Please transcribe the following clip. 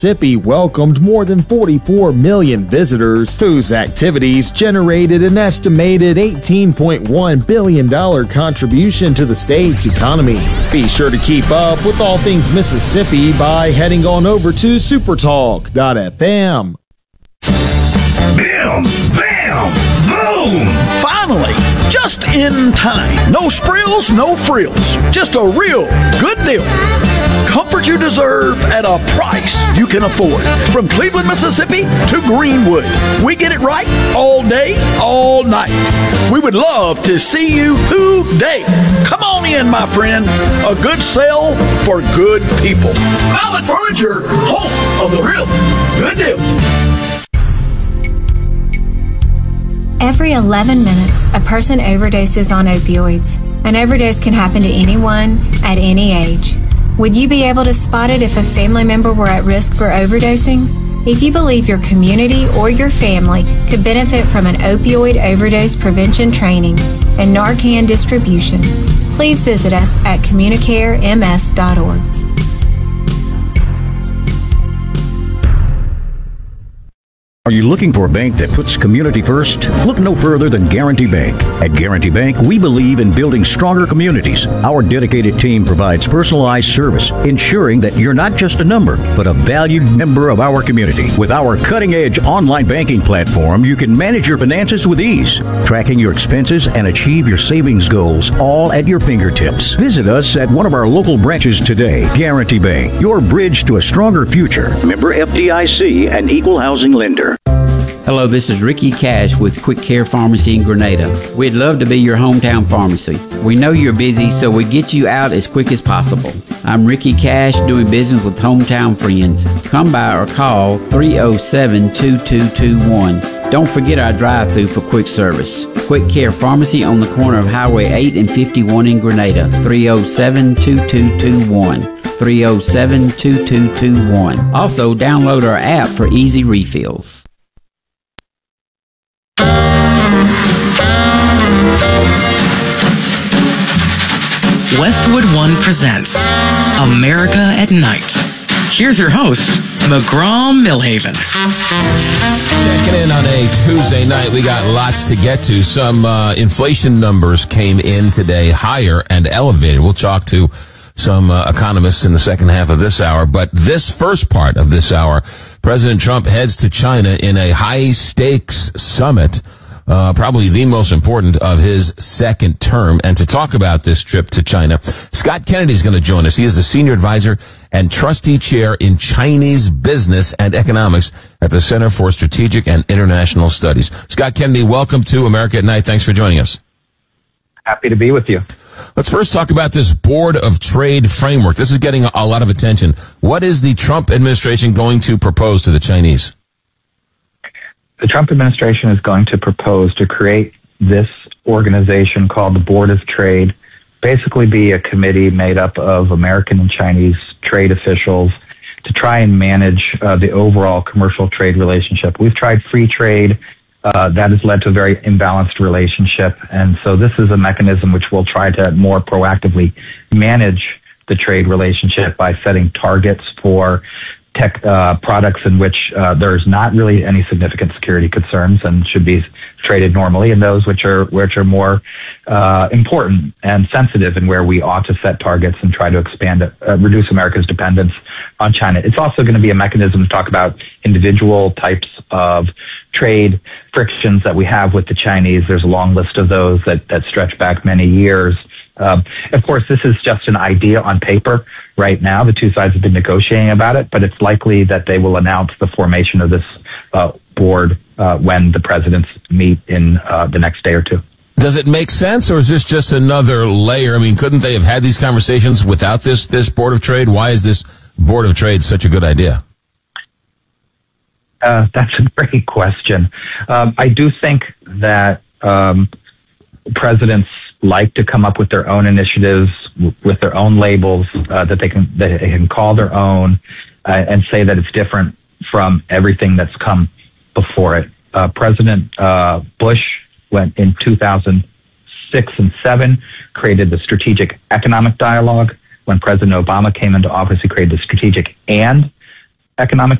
Mississippi welcomed more than 44 million visitors, whose activities generated an estimated $18.1 billion contribution to the state's economy. Be sure to keep up with all things Mississippi by heading on over to supertalk.fm. Bam! Bam! Boom! Finally! Just in time. No sprills, no frills. Just a real good deal. Comfort you deserve at a price you can afford. From Cleveland, Mississippi to Greenwood. We get it right all day, all night. We would love to see you today. Come on in, my friend. A good sale for good people. Mallett Furniture, home of the real good deal. Every 11 minutes, a person overdoses on opioids. An overdose can happen to anyone at any age. Would you be able to spot it if a family member were at risk for overdosing? If you believe your community or your family could benefit from an opioid overdose prevention training and Narcan distribution, please visit us at communicarems.org. Are you looking for a bank that puts community first? Look no further than Guarantee Bank. At Guarantee Bank, we believe in building stronger communities. Our dedicated team provides personalized service, ensuring that you're not just a number, but a valued member of our community. With our cutting-edge online banking platform, you can manage your finances with ease, tracking your expenses and achieve your savings goals, all at your fingertips. Visit us at one of our local branches today. Guarantee Bank, your bridge to a stronger future. Member FDIC, an equal housing lender. Hello, this is Ricky Cash with Quick Care Pharmacy in Grenada. We'd love to be your hometown pharmacy. We know you're busy, so we get you out as quick as possible. I'm Ricky Cash, doing business with Hometown Friends. Come by or call 307-2221. Don't forget our drive-thru for quick service. Quick Care Pharmacy on the corner of Highway 8 and 51 in Grenada. 307-2221. 307-2221. Also, download our app for easy refills. Westwood One presents America at Night. Here's your host, McGraw Millhaven. Checking in on a Tuesday night. We got lots to get to. Some inflation numbers came in today, higher and elevated. We'll talk to some economists in the second half of this hour. But this first part of this hour, President Trump heads to China in a high-stakes summit, probably the most important of his second term. And to talk about this trip to China, Scott Kennedy is going to join us. He is the senior advisor and trustee chair in Chinese business and economics at the Center for Strategic and International Studies. Scott Kennedy, welcome to America at Night. Thanks for joining us. Happy to be with you. Let's first talk about this Board of Trade framework. This is getting a lot of attention. What is the Trump administration going to propose to the Chinese? The Trump administration is going to propose to create this organization called the Board of Trade, basically be a committee made up of American and Chinese trade officials to try and manage the overall commercial trade relationship. We've tried free trade. That has led to a very imbalanced relationship. And so this is a mechanism which will try to more proactively manage the trade relationship by setting targets for tech products in which there's not really any significant security concerns and should be traded normally, and those which are more important and sensitive, and where we ought to set targets and try to expand it, reduce America's dependence on China. It's also going to be a mechanism to talk about individual types of trade frictions that we have with the Chinese. There's a long list of those that stretch back many years. Of course, this is just an idea on paper right now. The two sides have been negotiating about it, but it's likely that they will announce the formation of this board when the presidents meet in the next day or two. Does it make sense, or is this just another layer? I mean, couldn't they have had these conversations without this Board of Trade? Why is this Board of Trade such a good idea? That's a great question. I do think that presidents like to come up with their own initiatives, with their own labels that they can call their own, and say that it's different from everything that's come before it. President Bush went in 2006 and 2007, created the Strategic Economic Dialogue. When President Obama came into office, he created the Strategic and economic